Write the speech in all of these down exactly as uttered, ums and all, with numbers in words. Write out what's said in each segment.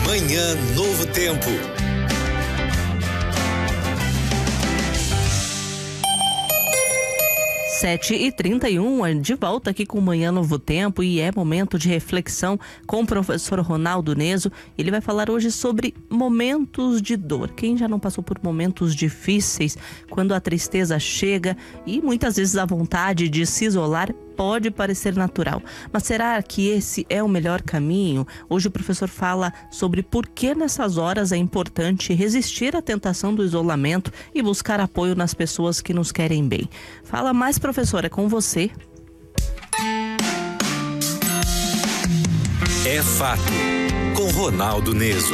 Manhã Novo Tempo. sete e trinta e um, de volta aqui com Manhã Novo Tempo, e é momento de reflexão com o professor Ronaldo Neso. Ele vai falar hoje sobre momentos de dor. Quem já não passou por momentos difíceis, quando a tristeza chega e muitas vezes a vontade de se isolar pode parecer natural, mas será que esse é o melhor caminho? Hoje o professor fala sobre por que nessas horas é importante resistir à tentação do isolamento e buscar apoio nas pessoas que nos querem bem. Fala mais, professor, é com você. É fato, com Ronaldo Neso.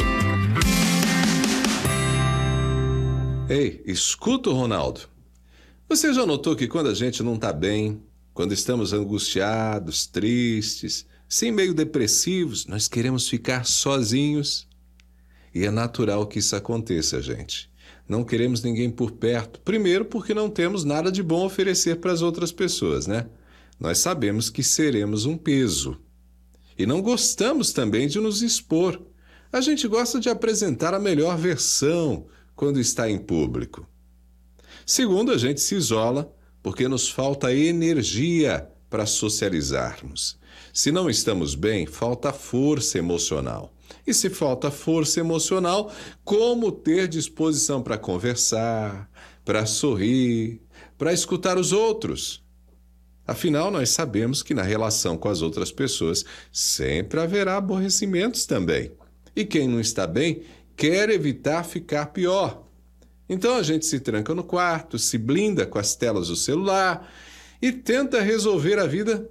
Ei, escuta, Ronaldo. Você já notou que quando a gente não tá bem, quando estamos angustiados, tristes, sim, meio depressivos, nós queremos ficar sozinhos? E é natural que isso aconteça, gente. Não queremos ninguém por perto. Primeiro, porque não temos nada de bom a oferecer para as outras pessoas, né? Nós sabemos que seremos um peso. E não gostamos também de nos expor. A gente gosta de apresentar a melhor versão quando está em público. Segundo, a gente se isola porque nos falta energia para socializarmos. Se não estamos bem, falta força emocional. E se falta força emocional, como ter disposição para conversar, para sorrir, para escutar os outros? Afinal, nós sabemos que na relação com as outras pessoas sempre haverá aborrecimentos também. E quem não está bem quer evitar ficar pior. Então a gente se tranca no quarto, se blinda com as telas do celular e tenta resolver a vida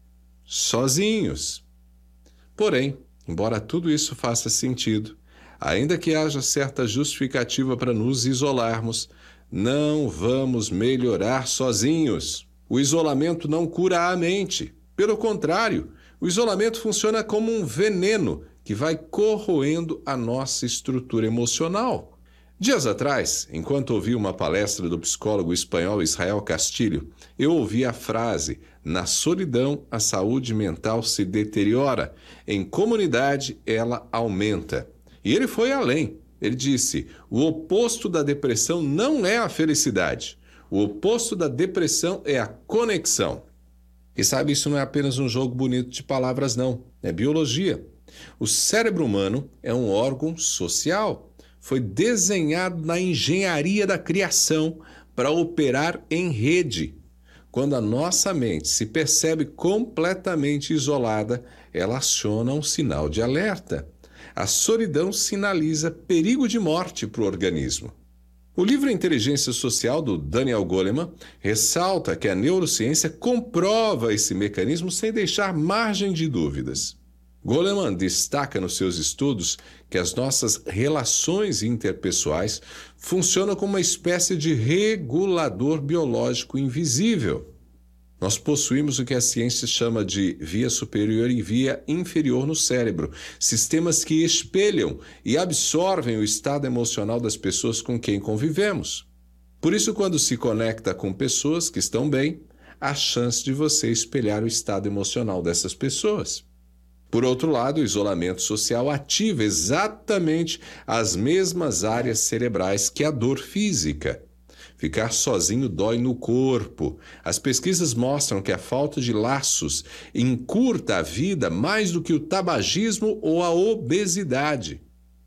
sozinhos. Porém, embora tudo isso faça sentido, ainda que haja certa justificativa para nos isolarmos, não vamos melhorar sozinhos. O isolamento não cura a mente. Pelo contrário, o isolamento funciona como um veneno que vai corroendo a nossa estrutura emocional. Dias atrás, enquanto ouvi uma palestra do psicólogo espanhol Israel Castilho, eu ouvi a frase: na solidão a saúde mental se deteriora, em comunidade ela aumenta. E ele foi além. Ele disse: o oposto da depressão não é a felicidade. O oposto da depressão é a conexão. E sabe, isso não é apenas um jogo bonito de palavras, não. É biologia. O cérebro humano é um órgão social. Foi desenhado na engenharia da criação para operar em rede. Quando a nossa mente se percebe completamente isolada, ela aciona um sinal de alerta. A solidão sinaliza perigo de morte para o organismo. O livro Inteligência Social, do Daniel Goleman, ressalta que a neurociência comprova esse mecanismo sem deixar margem de dúvidas. Goleman destaca nos seus estudos que as nossas relações interpessoais funcionam como uma espécie de regulador biológico invisível. Nós possuímos o que a ciência chama de via superior e via inferior no cérebro, sistemas que espelham e absorvem o estado emocional das pessoas com quem convivemos. Por isso, quando se conecta com pessoas que estão bem, há chance de você espelhar o estado emocional dessas pessoas. Por outro lado, o isolamento social ativa exatamente as mesmas áreas cerebrais que a dor física. Ficar sozinho dói no corpo. As pesquisas mostram que a falta de laços encurta a vida mais do que o tabagismo ou a obesidade.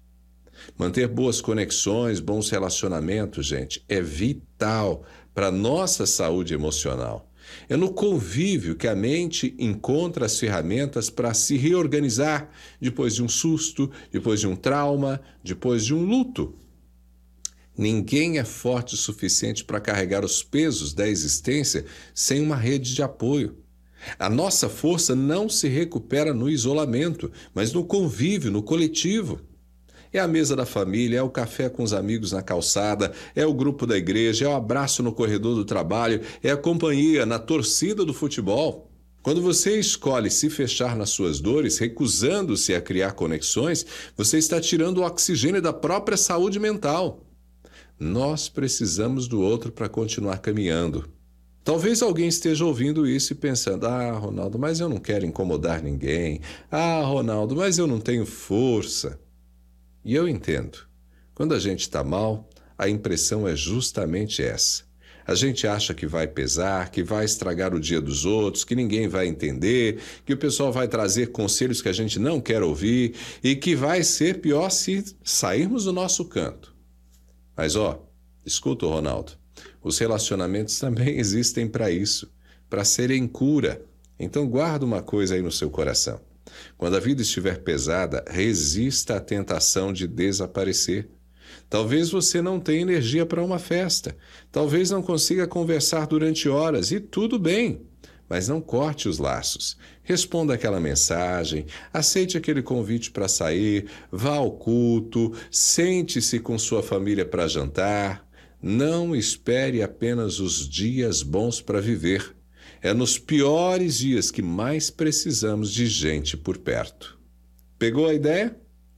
Manter boas conexões, bons relacionamentos, gente, é vital para a nossa saúde emocional. É no convívio que a mente encontra as ferramentas para se reorganizar depois de um susto, depois de um trauma, depois de um luto. Ninguém é forte o suficiente para carregar os pesos da existência sem uma rede de apoio. A nossa força não se recupera no isolamento, mas no convívio, no coletivo. É a mesa da família, é o café com os amigos na calçada, é o grupo da igreja, é o abraço no corredor do trabalho, é a companhia na torcida do futebol. Quando você escolhe se fechar nas suas dores, recusando-se a criar conexões, você está tirando o oxigênio da própria saúde mental. Nós precisamos do outro para continuar caminhando. Talvez alguém esteja ouvindo isso e pensando: ah, Ronaldo, mas eu não quero incomodar ninguém. Ah, Ronaldo, mas eu não tenho força. E eu entendo. Quando a gente está mal, a impressão é justamente essa. A gente acha que vai pesar, que vai estragar o dia dos outros, que ninguém vai entender, que o pessoal vai trazer conselhos que a gente não quer ouvir e que vai ser pior se sairmos do nosso canto. Mas ó, escuta, Ronaldo, os relacionamentos também existem para isso, para serem cura. Então guarda uma coisa aí no seu coração. Quando a vida estiver pesada, resista à tentação de desaparecer. Talvez você não tenha energia para uma festa. Talvez não consiga conversar durante horas e tudo bem. Mas não corte os laços. Responda aquela mensagem, aceite aquele convite para sair, vá ao culto, sente-se com sua família para jantar. Não espere apenas os dias bons para viver. É nos piores dias que mais precisamos de gente por perto. Pegou a ideia?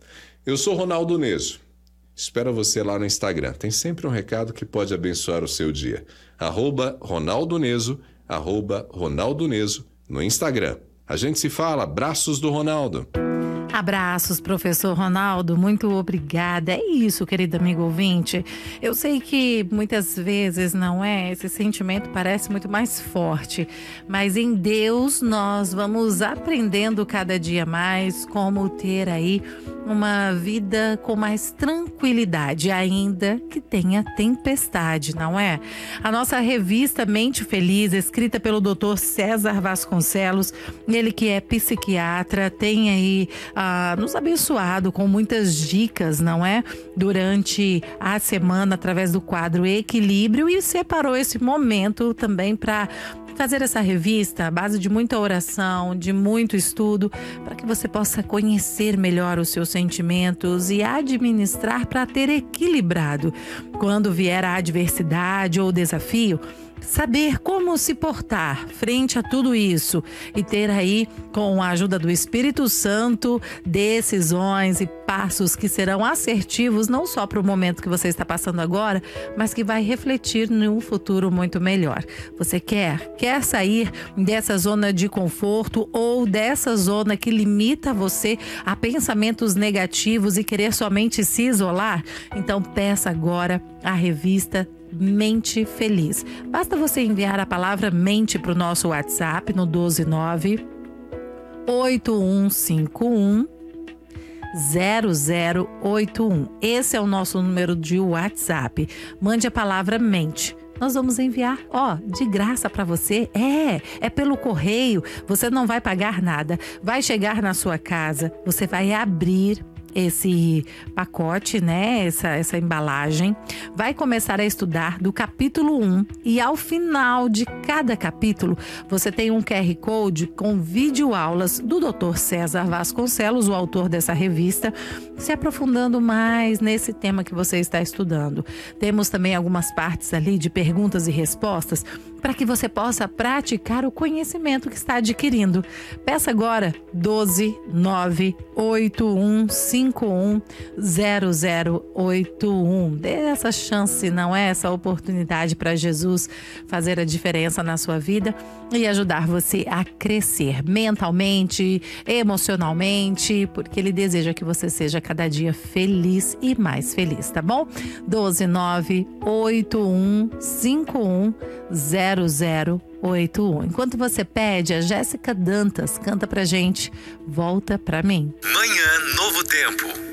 Eu sou Ronaldo Neso. Espero você lá no Instagram. Tem sempre um recado que pode abençoar o seu dia. Arroba Ronaldo Neso, arroba Ronaldo Neso no Instagram. A gente se fala. Abraços do Ronaldo. Abraços, professor Ronaldo, muito obrigada. É isso, querido amigo ouvinte. Eu sei que muitas vezes, não é? Esse sentimento parece muito mais forte, mas em Deus nós vamos aprendendo cada dia mais como ter aí uma vida com mais tranquilidade, ainda que tenha tempestade, não é? A nossa revista Mente Feliz, escrita pelo doutor César Vasconcelos, ele que é psiquiatra, tem aí ah, nos abençoado com muitas dicas, não é? Durante a semana, através do quadro Equilíbrio, e separou esse momento também para fazer essa revista à base de muita oração, de muito estudo, para que você possa conhecer melhor os seus sentimentos e administrar para ter equilibrado. Quando vier a adversidade ou desafio, saber como se portar frente a tudo isso e ter aí, com a ajuda do Espírito Santo, decisões e passos que serão assertivos não só para o momento que você está passando agora, mas que vai refletir num futuro muito melhor. Você quer? Quer sair dessa zona de conforto ou dessa zona que limita você a pensamentos negativos e querer somente se isolar? Então peça agora a revista Mente Feliz. Basta você enviar a palavra mente para o nosso WhatsApp no doze nove oito um cinco um zero zero oito um. Esse é o nosso número de WhatsApp. Mande a palavra mente. Nós vamos enviar, ó, de graça para você. É, é pelo correio. Você não vai pagar nada. Vai chegar na sua casa. Você vai abrir esse pacote, né, essa, essa embalagem, vai começar a estudar do capítulo um e ao final de cada capítulo você tem um Q R Code com videoaulas do doutor César Vasconcelos, o autor dessa revista, se aprofundando mais nesse tema que você está estudando. Temos também algumas partes ali de perguntas e respostas para que você possa praticar o conhecimento que está adquirindo. Peça agora doze nove oito um cinco um zero zero oito um. Dê essa chance, não é? Essa oportunidade para Jesus fazer a diferença na sua vida e ajudar você a crescer mentalmente, emocionalmente, porque Ele deseja que você seja cada dia feliz e mais feliz, tá bom? doze nove oito um cinco um zero zero oito um. Enquanto você pede, a Jéssica Dantas canta pra gente Volta Pra Mim. Manhã Novo Tempo.